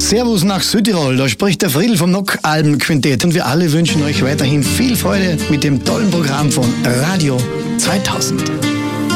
Servus nach Südtirol, da spricht der Friedl vom Nock-Alben-Quintett und wir alle wünschen euch weiterhin viel Freude mit dem tollen Programm von Radio 2000.